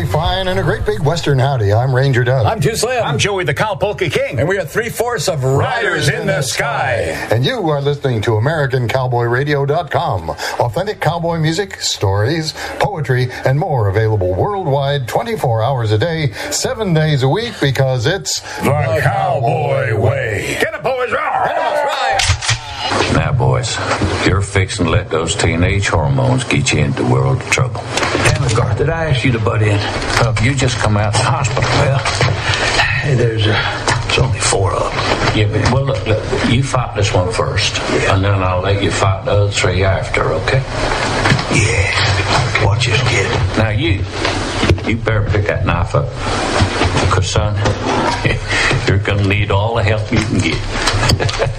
mighty fine, and a great big western howdy. I'm Ranger Doug. I'm Too Slim. I'm Joey the Cowpolka King. And we are 3/4 of Riders in the Sky. And you are listening to AmericanCowboyRadio.com. Authentic cowboy music, stories, poetry, and more available worldwide 24 hours a day, 7 days a week, because it's the Cowboy Way. Get it, boys. Now, boys, you're fixing to let those teenage hormones get you into the world of trouble. Damn it, Garth, did I ask you to butt in? You just come out of the hospital. Well, hey, there's only 4 of them. Yeah, but, well, look, you fight this one first, and then I'll let you fight the other 3 after, okay? Yeah, watch this kid. Now, you better pick that knife up, because, son, you're going to need all the help you can get.